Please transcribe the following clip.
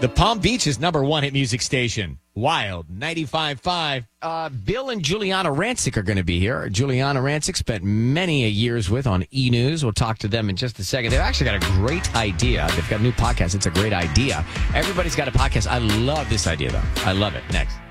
The Palm Beach's #1 hit music station, Wild 95.5. Bill and Juliana Rancic are going to be here. Juliana Rancic spent many years with on E! News. We'll talk to them in just a second. They've actually got a great idea. They've got a new podcast. It's a great idea. Everybody's got a podcast. I love this idea, though. I love it. Next.